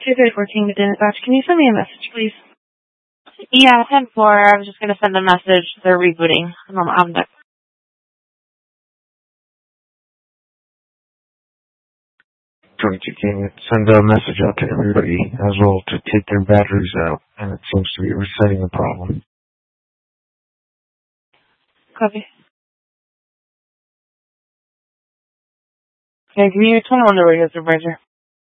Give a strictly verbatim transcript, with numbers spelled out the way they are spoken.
two three four King Dispatch. Can you send me a message, please? Yeah, ten four. I was just going to send a message. They're rebooting. I'm, I'm done. twenty-two King, send a message out to everybody as well to take their batteries out, and it seems to be resetting the problem. Copy. Okay, give me your twenty-one to radio supervisor.